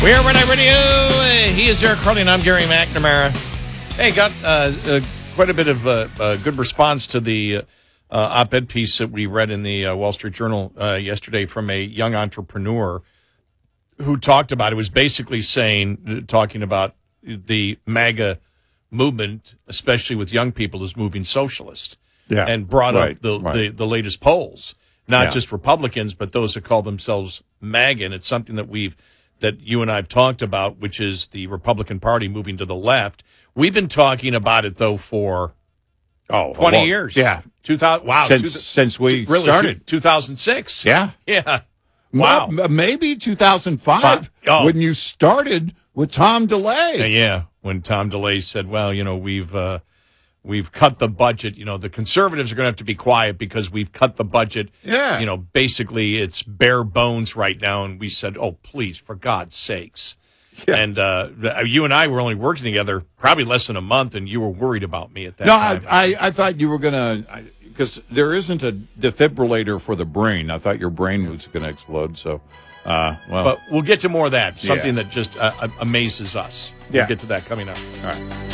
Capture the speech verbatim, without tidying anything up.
We are Red Eye Radio. He is Eric Carly, and I'm Gary McNamara. Hey, got uh, uh, quite a bit of uh, uh, good response to the uh, uh, op-ed piece that we read in the uh, Wall Street Journal uh, yesterday from a young entrepreneur who talked about it. Was basically saying, talking about the MAGA movement, especially with young people, is moving socialist. Yeah, and brought right, up the, right. the, the latest polls, not Yeah. just Republicans, but those that call themselves MAGA. And it's something that we've that you and I have talked about, which is the Republican Party moving to the left. We've been talking about it, though, for oh, twenty well, years. Yeah. two thousand, wow. Since, two, since we really, started. two thousand six. Yeah. Yeah. Wow. Well, m- maybe two thousand five Oh. when you started with Tom DeLay. Yeah, yeah. When Tom DeLay said, well, you know, we've uh, we've cut the budget. You know, the conservatives are going to have to be quiet because we've cut the budget. Yeah. You know, basically it's bare bones right now. And we said, oh, please, for God's sakes. Yeah. And uh, you and I were only working together probably less than a month, and you were worried about me at that No, time. I, I, I thought you were going to, because there isn't a defibrillator for the brain. I thought your brain was going to explode. So, uh, well. But we'll get to more of that, something Yeah. that just uh, amazes us. Yeah. We'll get to that coming up. All right.